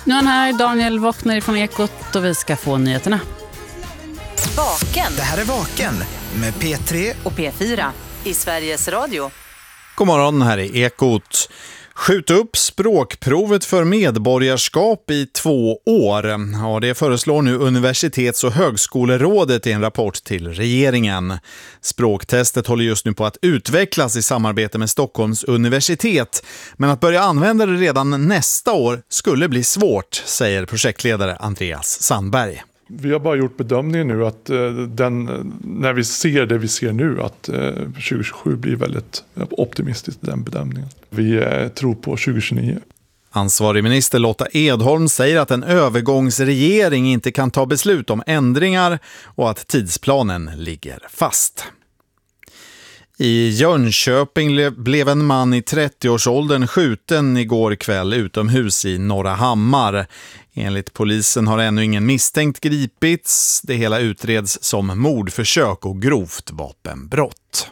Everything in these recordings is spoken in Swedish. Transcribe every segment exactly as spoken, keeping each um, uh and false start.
Nu är han här, Daniel Wochner från Ekot, och vi ska få nyheterna. Vaken. Det här är Vaken med P tre och P fyra i Sveriges Radio. God morgon, här är Ekot. Skjut upp språkprovet för medborgarskap i två år. Ja, det föreslår nu Universitets- och högskolerådet i en rapport till regeringen. Språktestet håller just nu på att utvecklas i samarbete med Stockholms universitet. Men att börja använda det redan nästa år skulle bli svårt, säger projektledare Andreas Sandberg. Vi har bara gjort bedömningen nu att den, när vi ser det vi ser nu, att tjugo tjugosju blir väldigt optimistiskt i den bedömningen. Vi tror på tjugo tjugonio. Ansvarig minister Lotta Edholm säger att en övergångsregering inte kan ta beslut om ändringar och att tidsplanen ligger fast. I Jönköping blev en man i trettioårsåldern skjuten igår kväll utomhus i Norra Hammar. Enligt polisen har ännu ingen misstänkt gripits. Det hela utreds som mordförsök och grovt vapenbrott.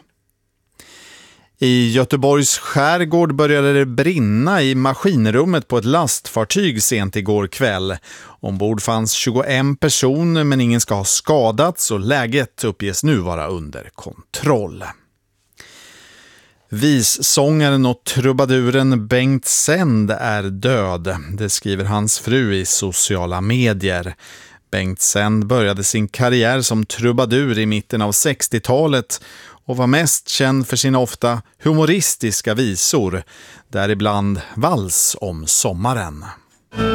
I Göteborgs skärgård började det brinna i maskinrummet på ett lastfartyg sent igår kväll. Ombord fanns tjugoen personer, men ingen ska ha skadats och läget uppges nu vara under kontroll. Vissångaren och trubaduren Bengt Sänd är död. Det skriver hans fru i sociala medier. Bengt Sänd började sin karriär som trubadur i mitten av sextiotalet och var mest känd för sina ofta humoristiska visor, däribland Vals om sommaren.